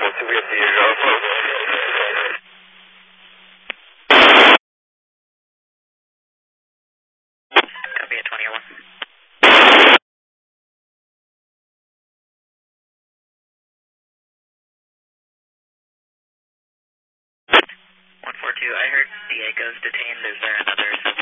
to get Diego. Copy at 2001. 142, I heard Diego's detained. Is there another